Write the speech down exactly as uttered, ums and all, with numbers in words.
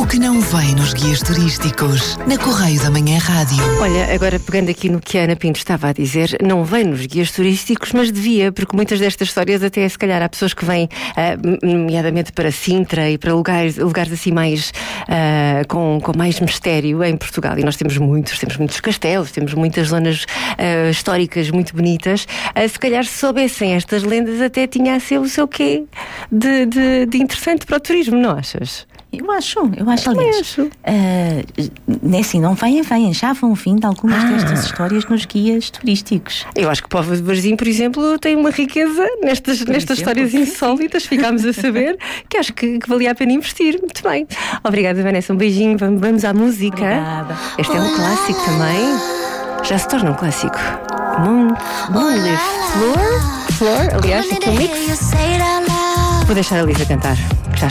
que não vem nos guias turísticos, na Correio da Manhã Rádio. Olha, agora pegando aqui no que a Ana Pinto estava a dizer, não vem nos guias turísticos, mas devia, porque muitas destas histórias até se calhar há pessoas que vêm, uh, nomeadamente para Sintra e para lugares, lugares assim mais uh, com, com mais mistério em Portugal. E nós temos muitos, temos muitos castelos, temos muitas zonas uh, históricas muito bonitas. Uh, se calhar se soubessem estas lendas até tinha a ser o seu quê de, de, de interessante para o turismo, não achas? Eu acho, eu acho, aliás. acho. Uh, é assim, não vêm, vêm, já vão fim de algumas ah. destas histórias nos guias turísticos. Eu acho que Póvoa de Varzim, por exemplo, tem uma riqueza nestas, nestas exemplo, histórias insólitas, ficámos a saber, que acho que, que valia a pena investir. Muito bem. Obrigada, Vanessa. Um beijinho. Vamos, vamos à música. Obrigada. Este é um clássico também. Já se torna um clássico. Moon, Moonleaf Floor. Floor, aliás, aqui é um mix. Vou deixar a Lisa cantar. Já